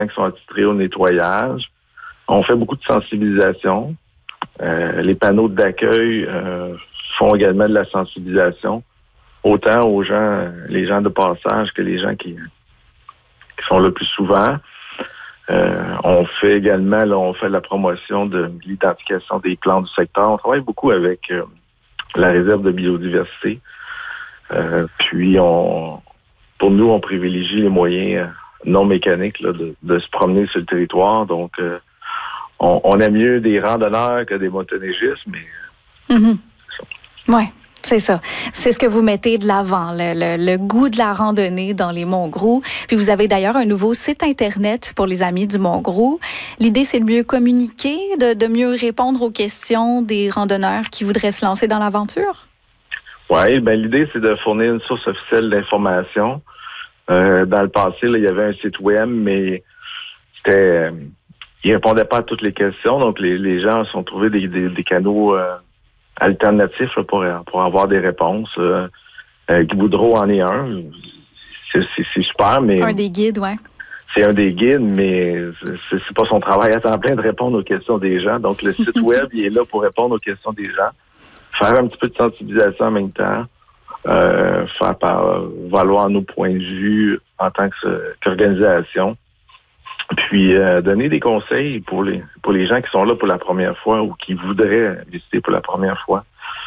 qui sont attitrés au nettoyage. On fait beaucoup de sensibilisation. Les panneaux d'accueil font également de la sensibilisation, autant aux gens, les gens de passage que les gens qui sont là plus souvent. On fait également, là, on fait la promotion de l'identification des plantes du secteur. On travaille beaucoup avec la réserve de biodiversité. Puis, pour nous, on privilégie les moyens non mécaniques là, de se promener sur le territoire. Donc, on aime mieux des randonneurs que des motoneigistes, mais... Oui, c'est ça. C'est ce que vous mettez de l'avant, le goût de la randonnée dans les Montgrou. Puis vous avez d'ailleurs un nouveau site Internet pour les amis du Montgrou. L'idée, c'est de mieux communiquer, de mieux répondre aux questions des randonneurs qui voudraient se lancer dans l'aventure? Oui, l'idée, c'est de fournir une source officielle d'information. Dans le passé, là, il y avait un site web, mais il répondait pas à toutes les questions. Donc, les gens se sont trouvés des canaux alternatifs là, pour avoir des réponses. Guy Boudreau en est un. C'est super, mais... Un des guides, oui. C'est un des guides, mais c'est pas son travail à temps plein de répondre aux questions des gens. Donc, le site web, il est là pour répondre aux questions des gens. Faire un petit peu de sensibilisation en même temps. Faire valoir nos points de vue en tant qu'organisation. Puis donner des conseils pour les gens qui sont là pour la première fois ou qui voudraient visiter pour la première fois.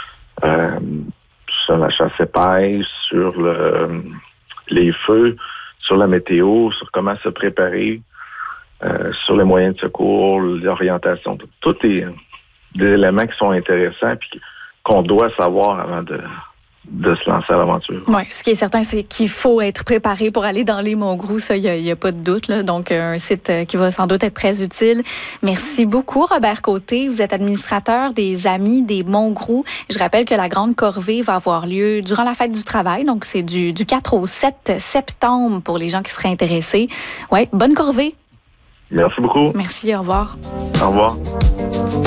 Sur la chasse et pêche, sur les feux, sur la météo, sur comment se préparer, sur les moyens de secours, l'orientation. Tout est des éléments qui sont intéressants et qu'on doit savoir avant de se lancer à l'aventure. Oui, ce qui est certain, c'est qu'il faut être préparé pour aller dans les Montgrou, ça, il n'y a pas de doute, là. Donc, un site qui va sans doute être très utile. Merci beaucoup, Robert Côté. Vous êtes administrateur des Amis des Montgrou. Je rappelle que la Grande Corvée va avoir lieu durant la fête du travail, donc c'est du 4 au 7 septembre pour les gens qui seraient intéressés. Oui, bonne corvée. Merci beaucoup. Merci, au revoir. Au revoir.